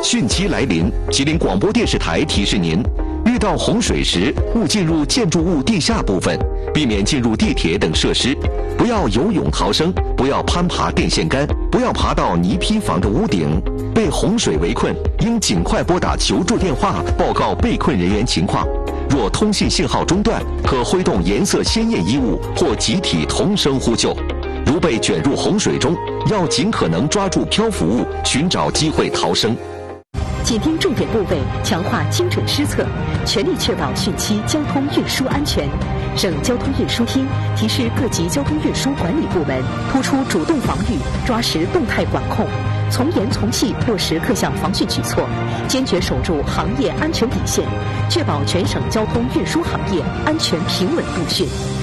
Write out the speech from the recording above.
汛期来临，吉林广播电视台提示您：遇到洪水时，勿进入建筑物地下部分，避免进入地铁等设施。不要游泳逃生，不要攀爬电线杆，不要爬到泥坯房的屋顶。被洪水围困，应尽快拨打求助电话，报告被困人员情况。若通信信号中断，可挥动颜色鲜艳衣物或集体同声呼救。如被卷入洪水中，要尽可能抓住漂浮物，寻找机会逃生。 紧盯重点部位，强化精准施策，全力确保汛期交通运输安全。省交通运输厅提示各级交通运输管理部门，突出主动防御，抓实动态管控，从严从细落实各项防汛举措，坚决守住行业安全底线，确保全省交通运输行业安全平稳度汛。